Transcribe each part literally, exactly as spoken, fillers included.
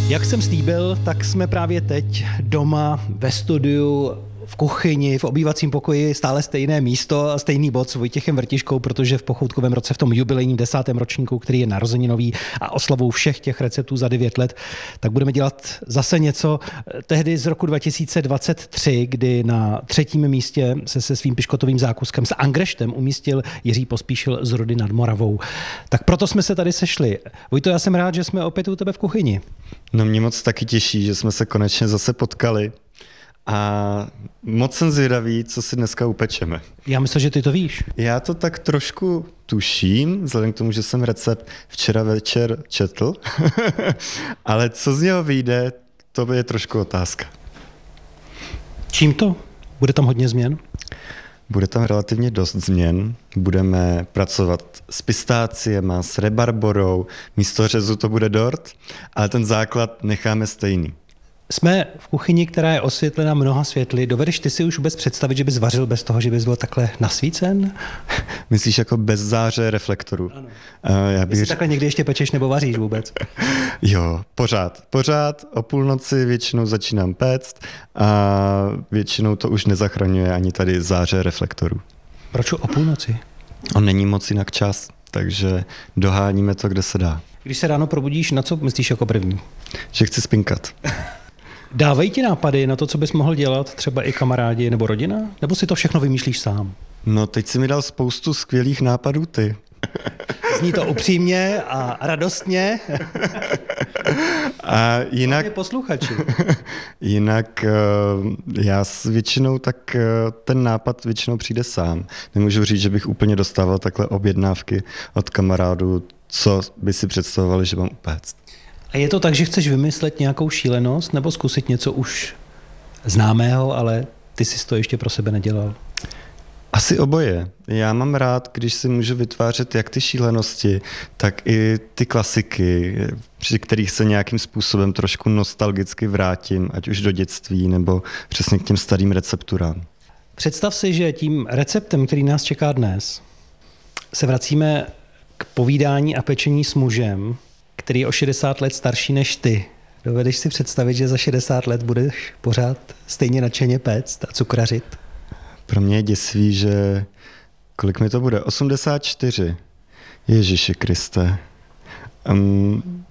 Jak jsem slíbil, tak jsme právě teď doma ve studiu, v kuchyni, v obývacím pokoji, stále stejné místo a stejný bod s Vojtěchem Vrtiškou, protože v Pochoutkovém roce, v tom jubilejním desátém ročníku, který je narozeninový a oslavou všech těch receptů za devět let, tak budeme dělat zase něco tehdy z roku dva tisíce dvacet tři, kdy na třetím místě se se svým piškotovým zákuskem s angreštem umístil Jiří Pospíšil z Rudy nad Moravou. Tak proto jsme se tady sešli. Vojto, já jsem rád, že jsme opět u tebe v kuchyni. No mě moc taky těší, že jsme se konečně zase potkali. A moc jsem zvědavý, co si dneska upečeme. Já myslím, že ty to víš. Já to tak trošku tuším, vzhledem k tomu, že jsem recept včera večer četl, ale co z něho vyjde, to je trošku otázka. Čím to? Bude tam hodně změn? Bude tam relativně dost změn. Budeme pracovat s pistáciema, s rebarborou, místo řezu to bude dort, ale ten základ necháme stejný. Jsme v kuchyni, která je osvětlena mnoha světly. Dovedeš ty si už vůbec představit, že bys vařil bez toho, že bys byl takhle nasvícen? Myslíš jako bez záře reflektoru? Ano. Uh, já bych... Jestli takhle někdy ještě pečeš nebo vaříš vůbec? Jo, pořád. Pořád o půlnoci většinou začínám péct a většinou to už nezachraňuje ani tady záře reflektorů. Proč o půlnoci? On není moc jinak čas, takže doháníme to, kde se dá. Když se ráno probudíš, na co myslíš jako první? Že chci spinkat. Dávají ti nápady na to, co bys mohl dělat, třeba i kamarádi nebo rodina? Nebo si to všechno vymýšlíš sám? No, teď si mi dal spoustu skvělých nápadů ty. Zní to upřímně a radostně. A jinak... Hlavně posluchači. Jinak já s většinou tak ten nápad většinou přijde sám. Nemůžu říct, že bych úplně dostával takhle objednávky od kamarádů, co by si představovali, že mám upéct. A je to tak, že chceš vymyslet nějakou šílenost nebo zkusit něco už známého, ale ty jsi to ještě pro sebe nedělal? Asi oboje. Já mám rád, když si můžu vytvářet jak ty šílenosti, tak i ty klasiky, při kterých se nějakým způsobem trošku nostalgicky vrátím, ať už do dětství nebo přesně k těm starým recepturám. Představ si, že tím receptem, který nás čeká dnes, se vracíme k povídání a pečení s mužem, který je o šedesát let starší než ty. Dovedeš si představit, že za šedesát let budeš pořád stejně nadšeně péct a cukrařit? Pro mě je děsivý, že kolik mi to bude? osmdesát čtyři. Ježiši Kriste. Um,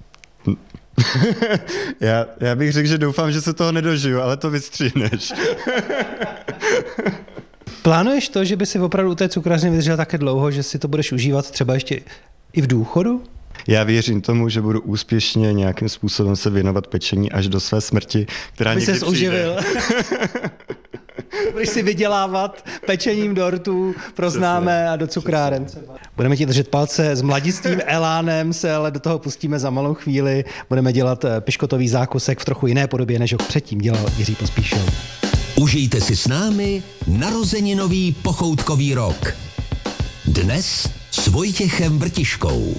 já, já bych řekl, že doufám, že se toho nedožiju, ale to vystříhneš. Plánuješ to, že by si opravdu u té cukrařny vydržel také dlouho, že si to budeš užívat třeba ještě i v důchodu? Já věřím tomu, že budu úspěšně nějakým způsobem se věnovat pečení až do své smrti, která Aby někdy ses přijde. uživil. Budeš si vydělávat pečením dortů pro známé a do cukráren. Budeme ti držet palce s mladistvým elánem, se ale do toho pustíme za malou chvíli. Budeme dělat piškotový zákusek v trochu jiné podobě, než ho předtím dělal Jiří Pospíšil. Užijte si s námi narozeninový pochoutkový rok. Dnes s Vojtěchem Vrtiškou.